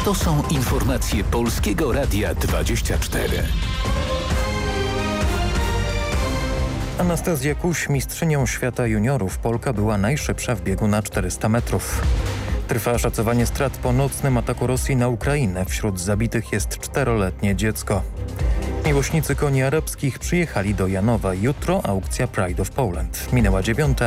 To są informacje Polskiego Radia 24. Anastazja Kuś, mistrzynią świata juniorów. Polka była najszybsza w biegu na 400 metrów. Trwa szacowanie strat po nocnym ataku Rosji na Ukrainę. Wśród zabitych jest 4-letnie dziecko. Miłośnicy koni arabskich przyjechali do Janowa. Jutro aukcja Pride of Poland. Minęła 9.